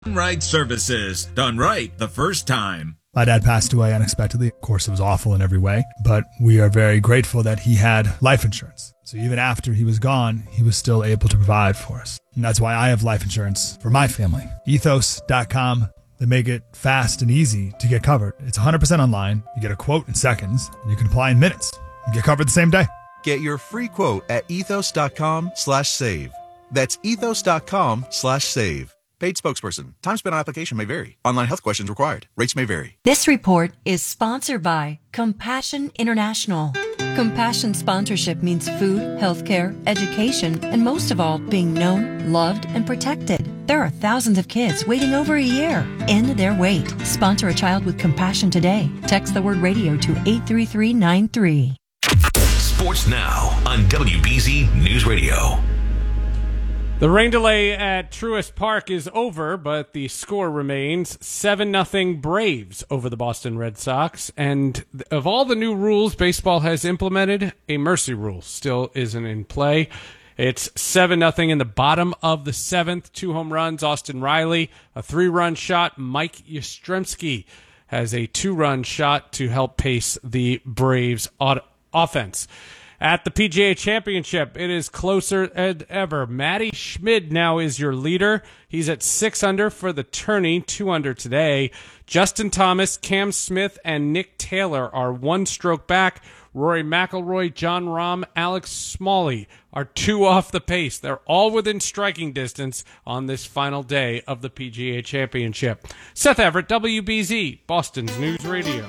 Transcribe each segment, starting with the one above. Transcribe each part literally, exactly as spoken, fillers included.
Right services, done right the first time. My dad passed away unexpectedly. Of course, it was awful in every way, but we are very grateful that he had life insurance. So even after he was gone, he was still able to provide for us. And that's why I have life insurance for my family. ethos dot com. They make it fast and easy to get covered. It's one hundred percent online. You get a quote in seconds, and you can apply in minutes. You get covered the same day. Get your free quote at ethos dot com slash save. That's ethos dot com slash save. Paid spokesperson. Time spent on application may vary. Online health questions required. Rates may vary. This report is sponsored by Compassion International. Compassion sponsorship means food, healthcare, education, and most of all, being known, loved, and protected. There are thousands of kids waiting over a year. End their wait. Sponsor a child with compassion today. Text the word radio to eight three three nine three. Sports Now on W B Z News Radio. The rain delay at Truist Park is over, but the score remains seven nothing Braves over the Boston Red Sox. And of all the new rules baseball has implemented, a mercy rule still isn't in play. It's seven nothing in the bottom of the seventh. Two home runs, Austin Riley, a three-run shot. Mike Yastrzemski has a two-run shot to help pace the Braves' offense. At the P G A Championship, it is closer than ever. Matty Schmid now is your leader. He's at six under for the tourney, two under today. Justin Thomas, Cam Smith, and Nick Taylor are one stroke back. Rory McIlroy, John Rahm, Alex Smalley are two off the pace. They're all within striking distance on this final day of the P G A Championship. Seth Everett, W B Z, Boston's News Radio.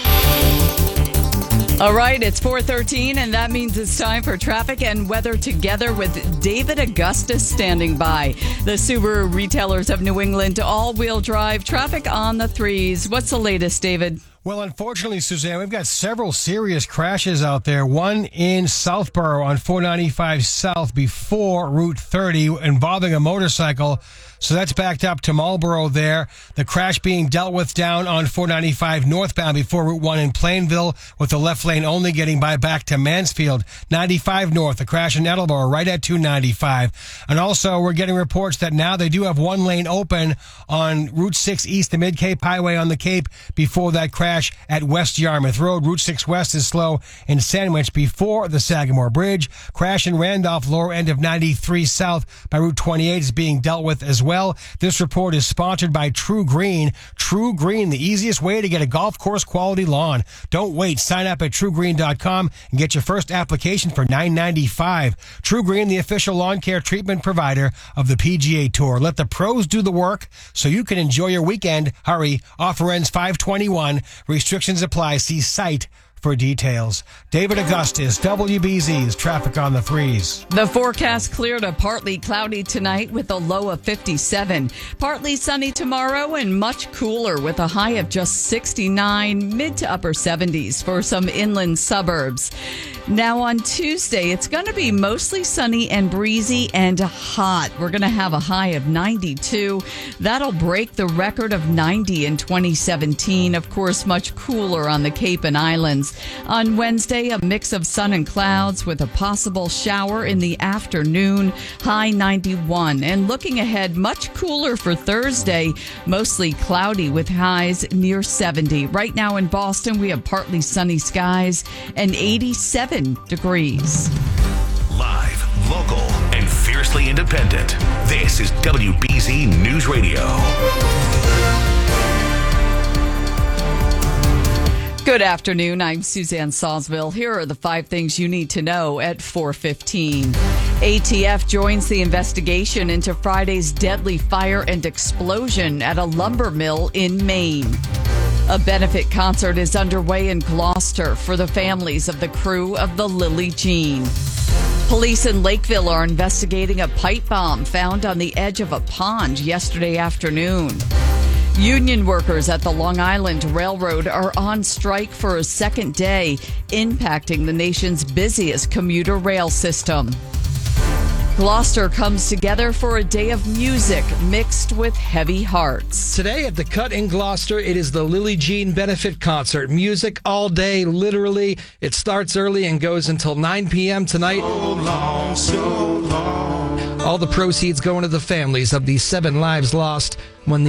All right, it's four thirteen, and that means it's time for traffic and weather together with David Augustus standing by. The Subaru retailers of New England, all-wheel drive traffic on the threes. What's the latest, David? Well, unfortunately, Suzanne, we've got several serious crashes out there. One in Southborough on four ninety-five South before Route thirty involving a motorcycle. So that's backed up to Marlboro there. The crash being dealt with down on four ninety-five northbound before Route one in Plainville, with the left lane only getting by back to Mansfield. ninety-five north, the crash in Attleboro right at two ninety-five. And also, we're getting reports that now they do have one lane open on Route six east, the Mid-Cape Highway on the Cape, before that crash at West Yarmouth Road. Route six West is slow in Sandwich before the Sagamore Bridge. Crash in Randolph, lower end of ninety-three South by Route twenty-eight is being dealt with as well. This report is sponsored by True Green. True Green, the easiest way to get a golf course quality lawn. Don't wait. Sign up at true green dot com and get your first application for nine ninety-five. True Green, the official lawn care treatment provider of the P G A Tour. Let the pros do the work so you can enjoy your weekend. Hurry. Offer ends five twenty-one. Restrictions apply. See site for details. David Augustus, W B Z's Traffic on the Threes. The forecast clear to partly cloudy tonight with a low of fifty-seven. Partly sunny tomorrow and much cooler with a high of just sixty-nine, mid to upper seventies for some inland suburbs. Now on Tuesday, it's going to be mostly sunny and breezy and hot. We're going to have a high of ninety-two. That'll break the record of ninety in twenty seventeen. Of course, much cooler on the Cape and Islands. On Wednesday, a mix of sun and clouds with a possible shower in the afternoon, high ninety-one. And looking ahead, much cooler for Thursday, mostly cloudy with highs near seventy. Right now in Boston, we have partly sunny skies and eighty-seven degrees. Live, local, and fiercely independent. This is W B Z News Radio. Good afternoon. I'm Suzanne Salzville. Here are the five things you need to know at four fifteen. A T F joins the investigation into Friday's deadly fire and explosion at a lumber mill in Maine. A benefit concert is underway in Gloucester for the families of the crew of the Lily Jean. Police in Lakeville are investigating a pipe bomb found on the edge of a pond yesterday afternoon. Union workers at the Long Island Railroad are on strike for a second day, impacting the nation's busiest commuter rail system. Gloucester comes together for a day of music mixed with heavy hearts. Today at the Cut in Gloucester, it is the Lily Jean Benefit Concert. Music all day, literally. It starts early and goes until nine p.m. tonight. So long, so long. All the proceeds going to the families of the seven lives lost when the